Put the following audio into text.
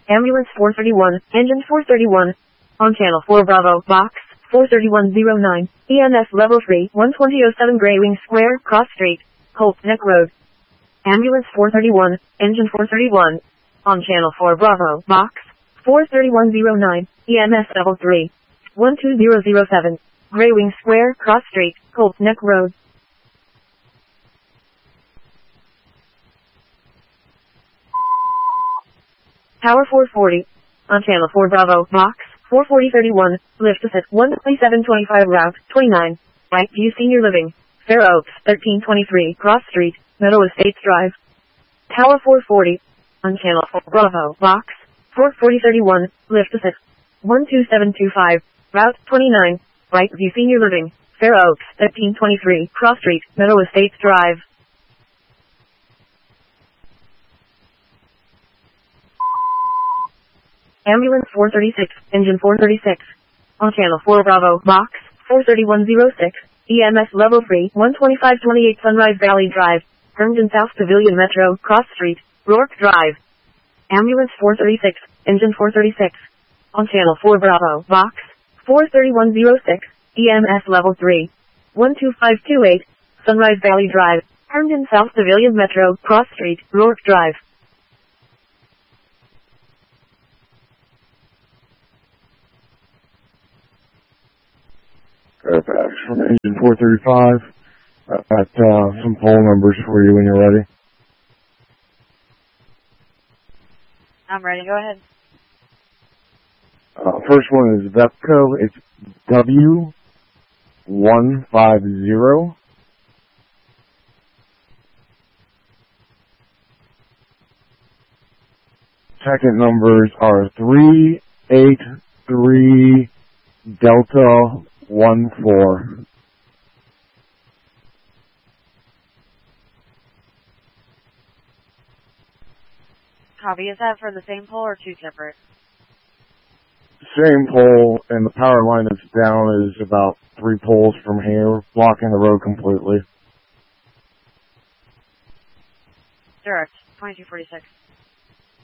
Ambulance 431, engine 431. On channel 4 Bravo, box 43109, EMS level 3, 12007 Grey Wing Square, Cross Street, Holt Neck Road. Ambulance 431, engine 431. On channel 4 Bravo, box 43109, EMS level 3, 12007, Grey Wing Square, Cross Street, Holt Neck Road. Tower 440. On channel 4 Bravo, box 44031, lift us at 12725 Route 29, Right View Senior Living, Fair Oaks, 1323 Cross Street, Meadow Estates Drive. Tower 440. On channel 4 Bravo, box 44031, lift us at 12725 Route 29, Right View Senior Living, Fair Oaks, 1323 Cross Street, Meadow Estates Drive. Ambulance 436, engine 436. On channel 4 Bravo, box 43106, EMS level 3, 12528 Sunrise Valley Drive, Herndon South Pavilion Metro, Cross Street, Rourke Drive. Ambulance 436, engine 436. On channel 4 Bravo, box 43106, EMS level 3, 12528 Sunrise Valley Drive, Herndon South Pavilion Metro, Cross Street, Rourke Drive. Fairfax from engine 435. I've got some poll numbers for you when you're ready. I'm ready. Go ahead. First one is VEPCO. It's W150. Second numbers are 383 Delta 14. Copy. Is that for the same pole or two separate? Same pole, and the power line that's down is about 3 poles from here, blocking the road completely. Direct. 2246.